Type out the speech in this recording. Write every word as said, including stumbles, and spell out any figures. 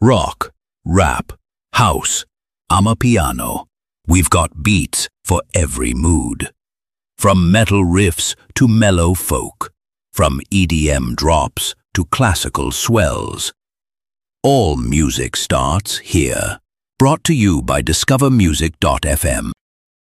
Rock, rap, house, amapiano. We've got beats for every mood. From metal riffs to mellow folk. From E D M drops to classical swells. All music starts here. Brought to you by discover music dot f m.